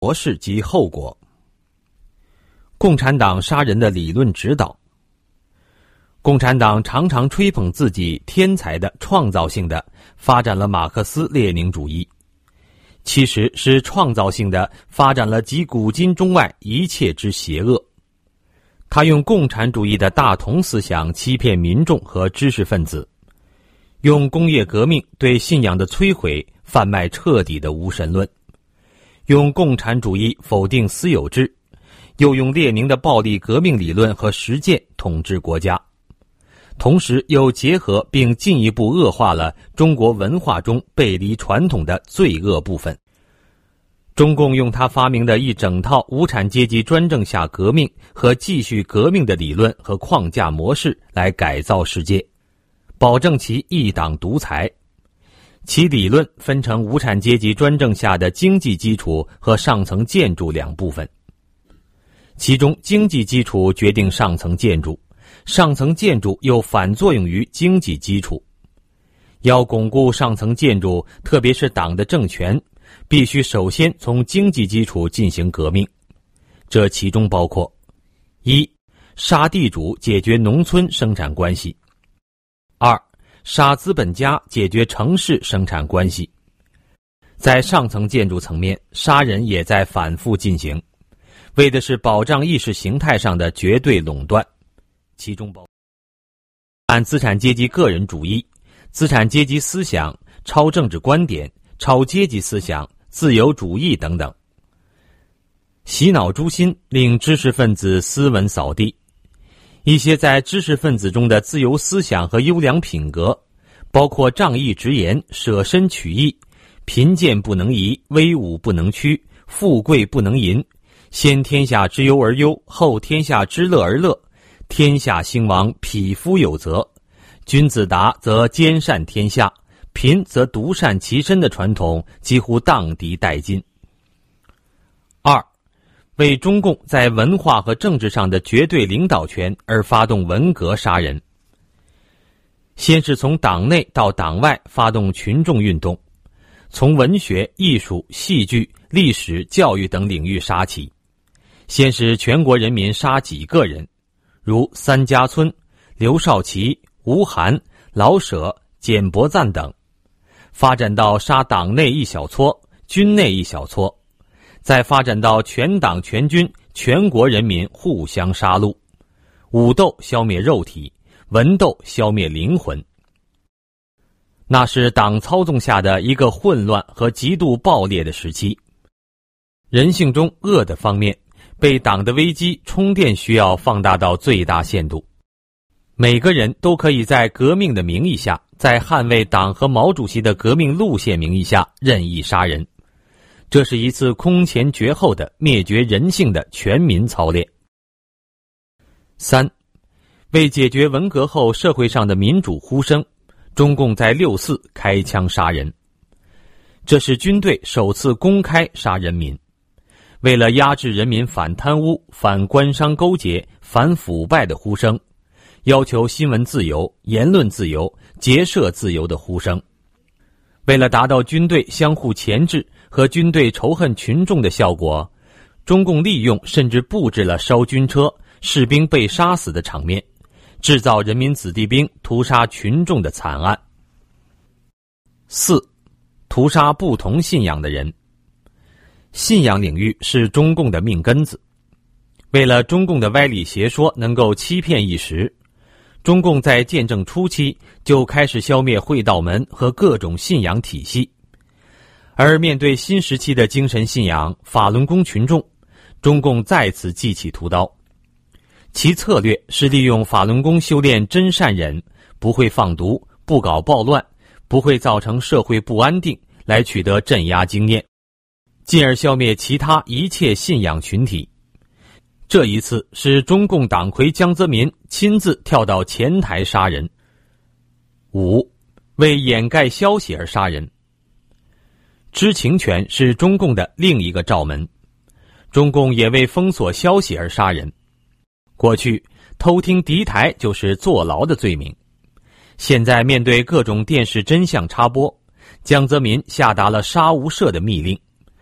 模式及后果。共产党杀人的理论指导。共产党常常吹捧自己天才的、创造性的发展了马克思列宁主义，其实是创造性的发展了集古今中外一切之邪恶。他用共产主义的大同思想欺骗民众和知识分子，用工业革命对信仰的摧毁贩卖彻底的无神论，用共产主义否定私有制，又用列宁的暴力革命理论和实践统治国家，同时又结合并进一步恶化了中国文化中背离传统的罪恶部分。中共用他发明的一整套无产阶级专政下革命和继续革命的理论和框架模式来改造世界，保证其一党独裁。其理论分成无产阶级专政下的经济基础和上层建筑两部分，其中经济基础决定上层建筑，上层建筑又反作用于经济基础。要巩固上层建筑，特别是党的政权，必须首先从经济基础进行革命，这其中包括：一、杀地主解决农村生产关系；二、杀资本家解决城市生产关系。在上层建筑层面，杀人也在反复进行，为的是保障意识形态上的绝对垄断，其中包括按资产阶级个人主义、资产阶级思想、超政治观点、超阶级思想、自由主义等等，洗脑诛心，令知识分子斯文扫地。一些在知识分子中的自由思想和优良品格，包括仗义直言、舍身取义、贫贱不能移、威武不能屈、富贵不能淫、先天下之忧而忧，后天下之乐而乐，天下兴亡，匹夫有责，君子达则兼善天下，贫则独善其身的传统几乎荡涤殆尽。二、为中共在文化和政治上的绝对领导权而发动文革杀人。先是从党内到党外发动群众运动，从文学、艺术、戏剧、历史、教育等领域杀起。先是全国人民杀几个人，如三家村、刘少奇、吴晗、老舍、简伯赞等，发展到杀党内一小撮、军内一小撮，再发展到全党全军全国人民互相杀戮，武斗消灭肉体，文斗消灭灵魂。那是党操纵下的一个混乱和极度暴烈的时期。人性中恶的方面被党的危机充电需要放大到最大限度，每个人都可以在革命的名义下，在捍卫党和毛主席的革命路线名义下任意杀人，这是一次空前绝后的灭绝人性的全民操练。三、为解决文革后社会上的民主呼声，中共在6·4开枪杀人，这是军队首次公开杀人民。为了压制人民反贪污、反官商勾结、反腐败的呼声，要求新闻自由、言论自由、结社自由的呼声，为了达到军队相互钳制和军队仇恨群众的效果，中共利用甚至布置了烧军车、士兵被杀死的场面，制造人民子弟兵屠杀群众的惨案。四、屠杀不同信仰的人。信仰领域是中共的命根子，为了中共的歪理邪说能够欺骗一时，中共在建政初期就开始消灭会道门和各种信仰体系。而面对新时期的精神信仰法轮功群众，中共再次记起屠刀。其策略是利用法轮功修炼真善忍，不会放毒，不搞暴乱，不会造成社会不安定，来取得镇压经验，进而消灭其他一切信仰群体。这一次是中共党魁江泽民亲自跳到前台杀人。五、为掩盖消息而杀人。知情权是中共的另一个罩门，中共也为封锁消息而杀人。过去偷听敌台就是坐牢的罪名，现在面对各种电视真相插播，江泽民下达了杀无赦的密令，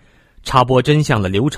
插播真相的流程